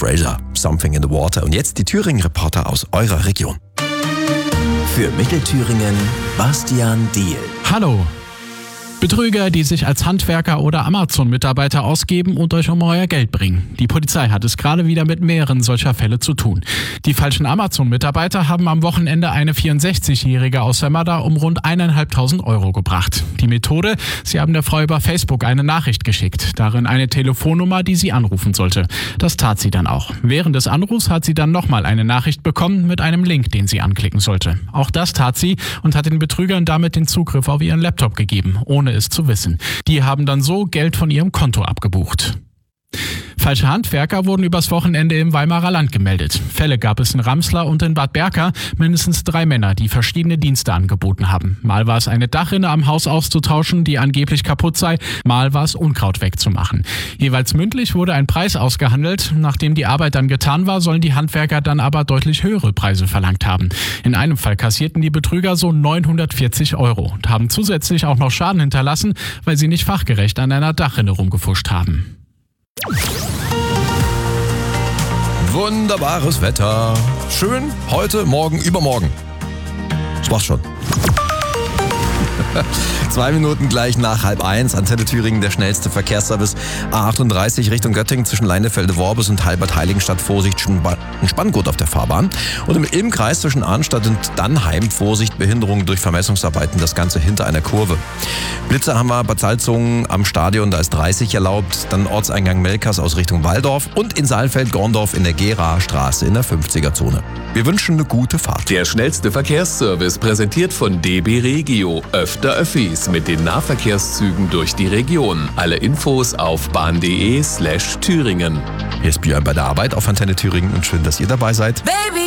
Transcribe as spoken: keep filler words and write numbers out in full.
Fraser, Something in the Water. Und jetzt die Thüringen-Reporter aus eurer Region. Für Mittelthüringen, Bastian Diehl. Hallo. Betrüger, die sich als Handwerker oder Amazon-Mitarbeiter ausgeben und euch um euer Geld bringen. Die Polizei hat es gerade wieder mit mehreren solcher Fälle zu tun. Die falschen Amazon-Mitarbeiter haben am Wochenende eine vierundsechzigjährige aus Sömmerda um rund eintausendfünfhundert Euro gebracht. Die Methode: Sie haben der Frau über Facebook eine Nachricht geschickt, darin eine Telefonnummer, die sie anrufen sollte. Das tat sie dann auch. Während des Anrufs hat sie dann nochmal eine Nachricht bekommen mit einem Link, den sie anklicken sollte. Auch das tat sie und hat den Betrügern damit den Zugriff auf ihren Laptop gegeben, ohne es zu wissen. Die haben dann so Geld von ihrem Konto abgebucht. Falsche Handwerker wurden übers Wochenende im Weimarer Land gemeldet. Fälle gab es in Ramsler und in Bad Berka, mindestens drei Männer, die verschiedene Dienste angeboten haben. Mal war es eine Dachrinne am Haus auszutauschen, die angeblich kaputt sei, mal war es Unkraut wegzumachen. Jeweils mündlich wurde ein Preis ausgehandelt. Nachdem die Arbeit dann getan war, sollen die Handwerker dann aber deutlich höhere Preise verlangt haben. In einem Fall kassierten die Betrüger so neunhundertvierzig Euro und haben zusätzlich auch noch Schaden hinterlassen, weil sie nicht fachgerecht an einer Dachrinne rumgefuscht haben. Wunderbares Wetter. Schön heute, morgen, übermorgen. Das war's schon. Zwei Minuten gleich nach halb eins. Antenne Thüringen, der schnellste Verkehrsservice. A achtunddreißig Richtung Göttingen zwischen Leinefelde-Worbis und Halbert-Heiligenstadt. Vorsicht, Spanngurt auf der Fahrbahn. Und im Ilmkreis zwischen Arnstadt und Dannheim. Vorsicht, Behinderung durch Vermessungsarbeiten. Das Ganze hinter einer Kurve. Blitze haben wir Bad Salzungen am Stadion. Da ist dreißig erlaubt. Dann Ortseingang Melkers aus Richtung Walldorf. Und in Saalfeld-Gorndorf in der Gera-Straße in der fünfziger-Zone. Wir wünschen eine gute Fahrt. Der schnellste Verkehrsservice präsentiert von D B Regio. Öfter Öffis mit den Nahverkehrszügen durch die Region. Alle Infos auf bahn.de slash Thüringen. Hier ist Björn bei der Arbeit auf Antenne Thüringen und schön, dass ihr dabei seid. Baby.